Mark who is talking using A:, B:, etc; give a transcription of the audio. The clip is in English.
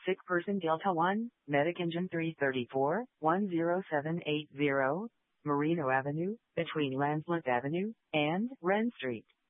A: Sick person Delta 1, Medic Engine 334, 10780, Marino Avenue, between Lanslett Avenue and Wren Street.